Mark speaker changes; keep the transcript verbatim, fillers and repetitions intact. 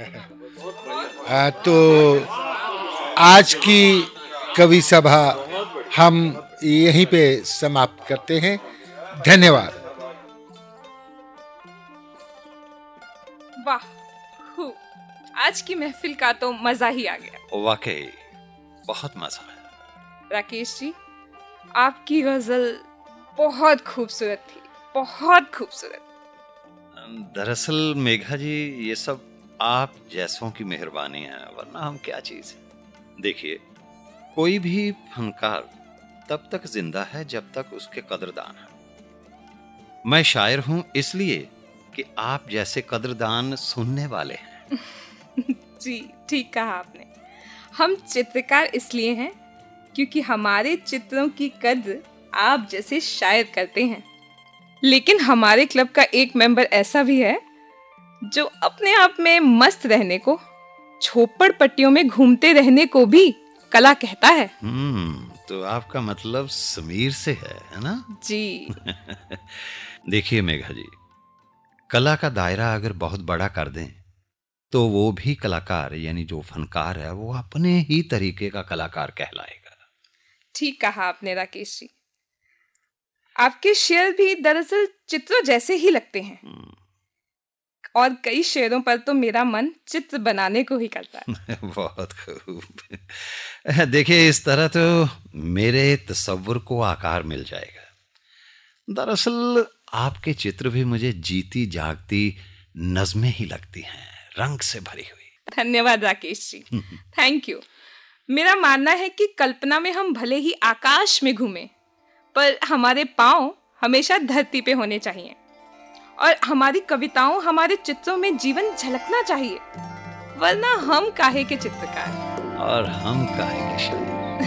Speaker 1: आ, तो आज की कवि सभा हम यहीं पे समाप्त करते हैं। धन्यवाद।
Speaker 2: वाह, हु, आज की महफिल का तो मजा ही आ गया।
Speaker 3: वाकई बहुत मजा है।
Speaker 2: राकेश जी, आपकी गजल बहुत खूबसूरत थी, बहुत खूबसूरत।
Speaker 3: दरअसल मेघा जी, ये सब आप जैसों की मेहरबानी है, वरना हम क्या चीज है। देखिए, कोई भी फनकार तब तक जिंदा है जब तक उसके कदरदान है। मैं शायर हूं इसलिए कि आप जैसे कदरदान सुनने वाले हैं।
Speaker 2: जी, ठीक कहा आपने। हम चित्रकार इसलिए हैं क्योंकि हमारे चित्रों की कद्र आप जैसे शायर करते हैं। लेकिन हमारे क्लब का एक मेंबर ऐसा भी है जो अपने आप में मस्त रहने को, झोपड़ पट्टियों में घूमते रहने को भी कला कहता है।
Speaker 3: हम्म तो आपका मतलब समीर से है, है ना?
Speaker 2: जी।
Speaker 3: देखिए मेघा जी, कला का दायरा अगर बहुत बड़ा कर दें तो वो भी कलाकार, यानी जो फनकार है, वो अपने ही तरीके का कलाकार कहलाएगा।
Speaker 2: ठीक कहा आपने राकेश जी। आपके शेर भी दरअसल चित्रों जैसे ही लगते हैं, और कई शेरों पर तो मेरा मन चित्र बनाने को ही करता है।
Speaker 3: बहुत खूब। देखिए, इस तरह तो मेरे तसव्वुर को आकार मिल जाएगा। दरअसल आपके चित्र भी मुझे जीती जागती नज़्में ही लगती हैं, रंग से भरी हुई।
Speaker 2: धन्यवाद राकेश जी, थैंक यू। मेरा मानना है कि कल्पना में हम भले ही आकाश में घूमें, पर हमारे पांव हमेशा धरती पे होने चाहिए, और हमारी कविताओं, हमारे चित्रों में जीवन झलकना चाहिए, वरना हम काहे के चित्रकार
Speaker 3: और हम काहे के शायर।